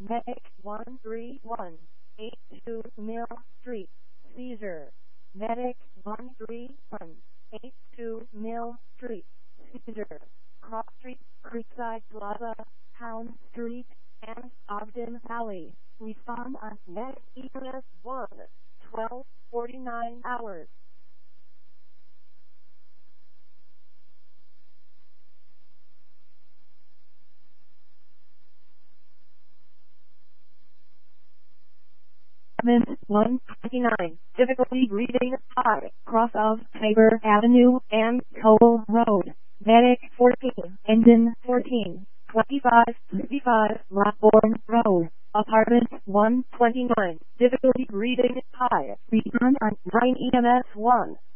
Medic 13182 Mill Street, Seizure. Medic 13182 Mill Street, Seizure. Cross Street, Creekside Plaza, Town Street, and Ogden Valley. Respond on Medic EMS 1, 12:49 hours. Apartment 129, difficulty reading high, cross of Tabor Avenue and Cole Road. Medic 14, engine 14, 2565 Blackbourne Road. Apartment 129, difficulty reading high, respond on 9 EMS 1.